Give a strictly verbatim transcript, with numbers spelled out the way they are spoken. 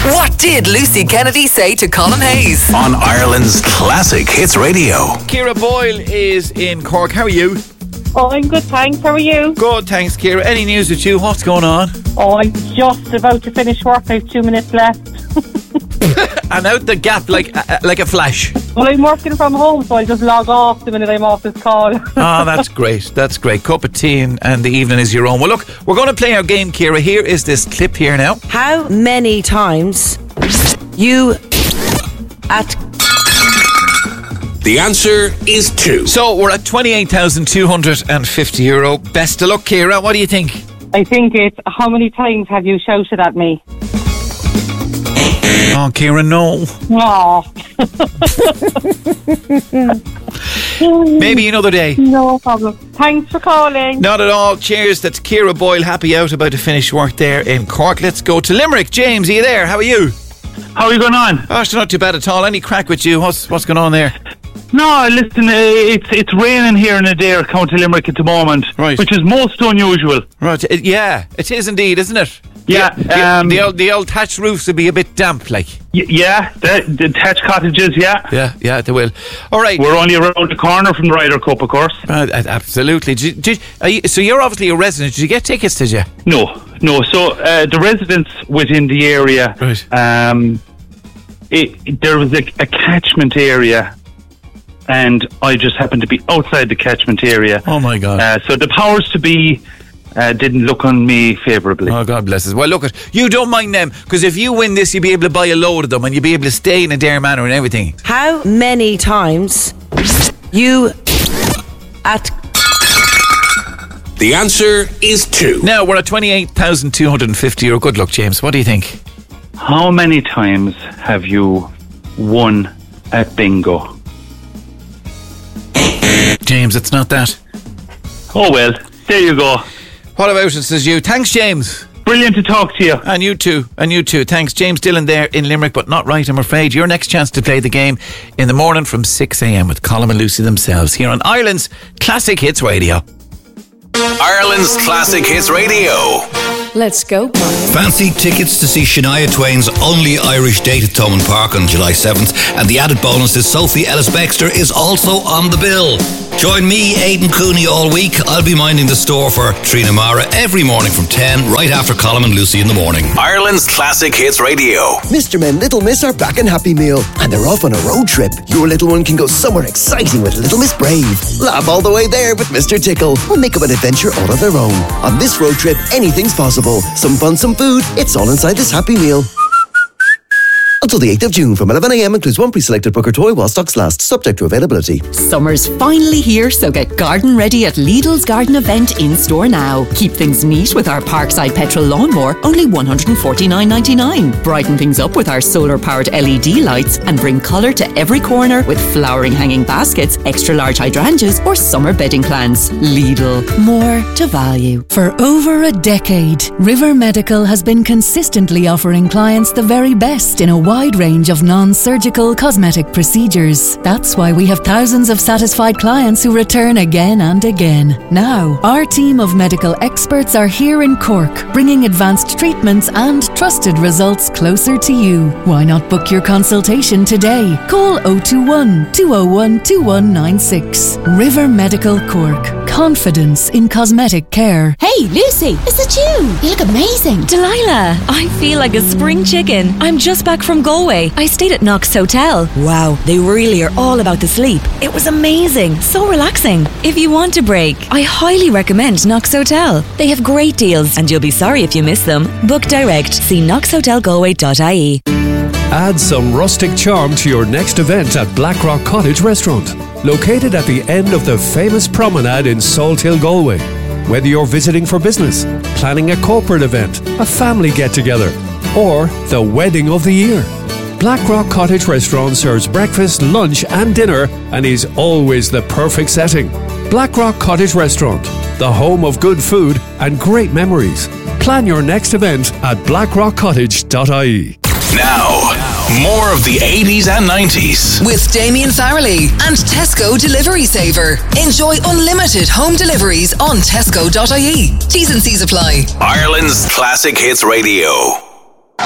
What did Lucy Kennedy say to Colin Hayes? On Ireland's Classic Hits Radio. Ciara Boyle is in Cork. How are you? Oh, I'm good, thanks. How are you? Good, thanks, Ciara. Any news with you? What's going on? Oh, I'm just about to finish work. I have two minutes left. And out the gap like uh, like a flash. Well, I'm working from home, so I'll just log off the minute I'm off this call. Oh, that's great. That's great. Cup of tea and, and the evening is your own. Well, look, we're going to play our game, Ciara. Here is this clip here now. How many times you at... The answer is two. So we're at twenty-eight thousand two hundred fifty euro. Best of luck, Ciara. What do you think? I think it's how many times have you shouted at me? Oh, Ciara, no. Oh. Maybe another day. No problem. Thanks for calling. Not at all. Cheers. That's Ciara Boyle, happy out, about to finish work there in Cork. Let's go to Limerick. James, are you there? How are you? How are you going on? Oh, it's not too bad at all. Any crack with you? What's what's going on there? No, listen, uh, it's it's raining here in Adair, County Limerick at the moment, Right. which is most unusual. Right. It, yeah, it is indeed, isn't it? Yeah, The, the, um, the, old, the old thatched roofs will be a bit damp, like. Y- yeah, the, the thatched cottages, yeah. Yeah, yeah, they will. All right. We're only around the corner from the Ryder Cup, of course. Uh, absolutely. Did you, did, are you, so you're obviously a resident. Did you get tickets, did you? No, no. So uh, the residents within the area, Right. um, it, there was a, a catchment area, and I just happened to be outside the catchment area. Oh, my God. Uh, so the powers to be uh, didn't look on me favourably. Oh, God bless us. Well, look, at you don't mind them, because if you win this, you'll be able to buy a load of them and you'll be able to stay in Adair Manor and everything. How many times you at... The answer is two. Now, we're at twenty-eight thousand two hundred fifty euro. Good luck, James. What do you think? How many times have you won at bingo? James, it's not that. Oh, well, there you go. What about it, says you? Thanks, James. Brilliant to talk to you. And you too. And you too. Thanks. James Dillon there in Limerick, but not right, I'm afraid. Your next chance to play the game in the morning from six a.m. with Colin and Lucy themselves here on Ireland's Classic Hits Radio. Ireland's Classic Hits Radio. Let's go. Fancy tickets to see Shania Twain's Only Irish Date at Thomond Park on July seventh, and the added bonus is Sophie Ellis-Bextor is also on the bill. Join me, Aidan Cooney, all week. I'll be minding the store for Trina Mara every morning from ten, right after Colin and Lucy in the morning. Ireland's Classic Hits Radio. Mister Men, Little Miss are back in Happy Meal, and they're off on a road trip. Your little one can go somewhere exciting with Little Miss Brave. Laugh all the way there with Mister Tickle, or make up an adventure all of their own. On this road trip, anything's possible. Some fun, some food. It's all inside this Happy Meal. Until the eighth of June from eleven a.m. includes one pre-selected Booker toy while stocks last, subject to availability. Summer's finally here, so get garden ready at Lidl's Garden Event in store now. Keep things neat with our Parkside Petrol Lawnmower, only one hundred forty-nine ninety-nine. Brighten things up with our solar-powered L E D lights and bring colour to every corner with flowering hanging baskets, extra-large hydrangeas or summer bedding plants. Lidl, more to value. For over a decade, River Medical has been consistently offering clients the very best in a wide range of non-surgical cosmetic procedures. That's why we have thousands of satisfied clients who return again and again. Now, our team of medical experts are here in Cork, bringing advanced treatments and trusted results closer to you. Why not book your consultation today? Call oh two one, two oh one, two one nine six. River Medical Cork. Confidence in cosmetic care. Hey, Lucy, is it you? You look amazing. Delilah, I feel like a spring chicken. I'm just back from Galway. I stayed at Knox Hotel. Wow, they really are all about the sleep. It was amazing, so relaxing. If you want a break, I highly recommend Knox Hotel. They have great deals and you'll be sorry if you miss them. Book direct. See knox hotel galway dot I E. Add some rustic charm to your next event at Blackrock Cottage Restaurant, located at the end of the famous promenade in Salt Hill, Galway. Whether you're visiting for business, planning a corporate event, a family get-together, or the wedding of the year, Blackrock Cottage Restaurant serves breakfast, lunch and dinner and is always the perfect setting. Blackrock Cottage Restaurant, the home of good food and great memories. Plan your next event at blackrock cottage dot I E. Now, more of the eighties and nineties. With Damien Farrelly and Tesco Delivery Saver. Enjoy unlimited home deliveries on tesco dot I E. T's and C's apply. Ireland's Classic Hits Radio.